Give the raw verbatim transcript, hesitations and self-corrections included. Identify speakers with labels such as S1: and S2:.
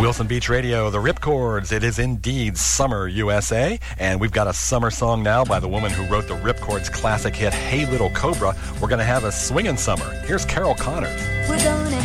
S1: Wilson Beach Radio, the Ripcords. It is indeed Summer U S A, and we've got a summer song now by the woman who wrote the Ripcords classic hit Hey Little Cobra. We're going to have a swingin' summer. Here's Carol Connors.
S2: We're gonna